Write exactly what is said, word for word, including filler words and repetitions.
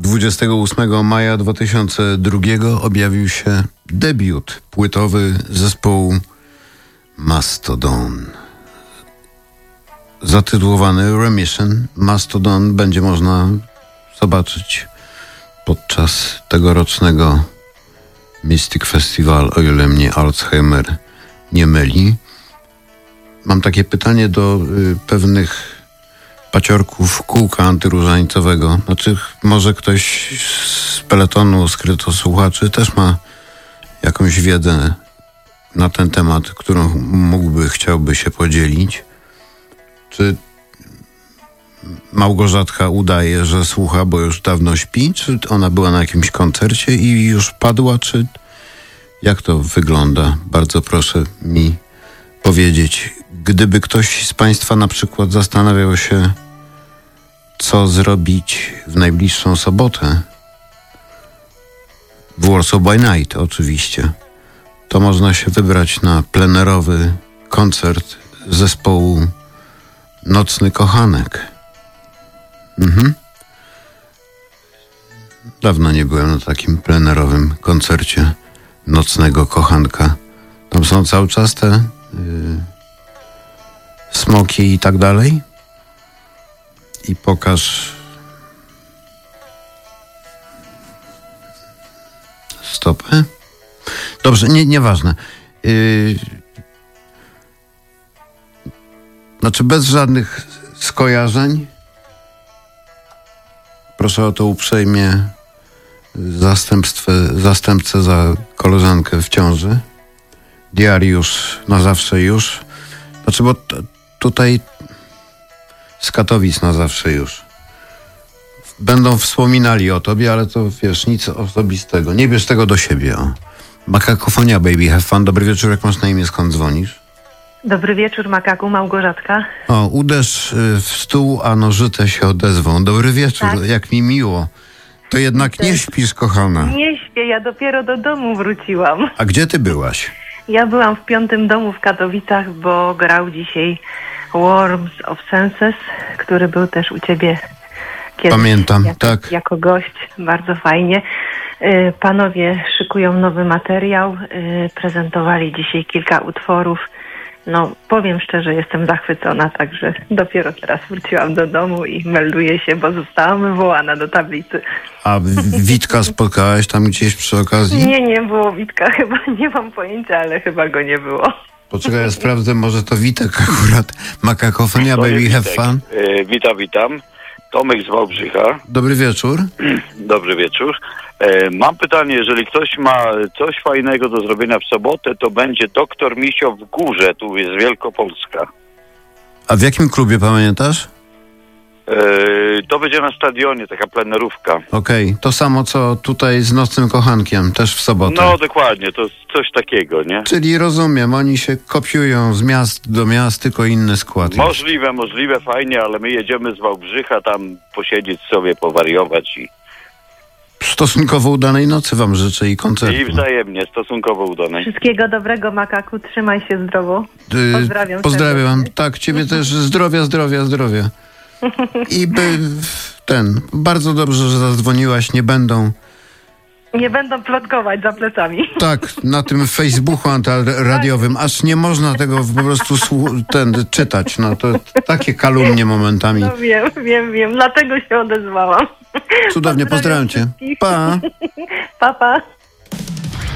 dwudziestego ósmego maja dwa tysiące drugiego objawił się debiut płytowy zespołu Mastodon. Zatytułowany Remission. Mastodon będzie można zobaczyć podczas tegorocznego Mystic Festival, o ile mnie Alzheimer nie myli. Mam takie pytanie do y, pewnych paciorków kółka antyróżańcowego. Znaczy, może ktoś z peletonu skrytosłuchaczy też ma jakąś wiedzę na ten temat, którą mógłby, chciałby się podzielić. Czy Małgorzatka udaje, że słucha, bo już dawno śpi? Czy ona była na jakimś koncercie i już padła? Czy jak to wygląda? Bardzo proszę mi powiedzieć. Gdyby ktoś z Państwa na przykład zastanawiał się, co zrobić w najbliższą sobotę, w Warsaw by Night oczywiście, to można się wybrać na plenerowy koncert zespołu Nocny Kochanek. Mhm. Dawno nie byłem na takim plenerowym koncercie Nocnego Kochanka. Tam są cały czas te yy, smoki i tak dalej. I pokaż stopę. Dobrze, nie, nieważne. Yy, znaczy bez żadnych skojarzeń. Proszę o to uprzejmie zastępstwę, zastępcę za koleżankę w ciąży. Diariusz na zawsze już. Znaczy, bo t- tutaj z Katowic na zawsze już. Będą wspominali o tobie, ale to wiesz, nic osobistego. Nie bierz tego do siebie. O. Makakofonia, baby, have fun. Dobry wieczór, jak masz na imię, skąd dzwonisz? Dobry wieczór, Makaku, Małgorzatka. O, uderz w stół, a nożyce się odezwą. Dobry wieczór, tak. Jak mi miło. To jednak nie śpisz, kochana. Nie śpię, ja dopiero do domu wróciłam. A gdzie ty byłaś? Ja byłam w piątym domu w Katowicach, bo grał dzisiaj Worms of Senses, który był też u ciebie kiedyś. Pamiętam, jako, tak. Jako gość, bardzo fajnie. Panowie szykują nowy materiał, prezentowali dzisiaj kilka utworów. No, powiem szczerze, jestem zachwycona, także dopiero teraz wróciłam do domu i melduję się, bo zostałam wywołana do tablicy. A Witka spotkałaś tam gdzieś przy okazji? Nie, nie było Witka, chyba nie mam pojęcia, ale chyba go nie było. Poczekaj, ja sprawdzę, może to Witek akurat. Makakofonia, baby, have fun. E, witam, witam. Tomek z Wałbrzycha. Dobry wieczór. Dobry wieczór. E, mam pytanie, jeżeli ktoś ma coś fajnego do zrobienia w sobotę, to będzie Doktor Misio w Górze, tu jest Wielkopolska. A w jakim klubie, pamiętasz? E, to będzie na stadionie, taka plenerówka. Okej, okay. To samo co tutaj z Nocnym Kochankiem, też w sobotę. No dokładnie, to coś takiego, nie? Czyli rozumiem, oni się kopiują z miast do miast, tylko inny skład. Możliwe, możliwe, fajnie, ale my jedziemy z Wałbrzycha tam posiedzieć sobie, powariować i... Stosunkowo udanej nocy wam życzę i koncertu. I wzajemnie, stosunkowo udanej. Wszystkiego dobrego, Makaku, trzymaj się zdrowo. Pozdrawiam. Yy, pozdrawiam. Tak, ciebie też zdrowia, zdrowia, zdrowia. I by ten, bardzo dobrze, że zadzwoniłaś, nie będą... Nie będą plotkować za plecami. Tak, na tym Facebooku antyradiowym, aż nie można tego po prostu słu- ten, czytać. No to takie kalumnie momentami. No wiem, wiem, wiem, dlatego się odezwałam. Cudownie, pozdrawiam cię. Pa. Pa, pa.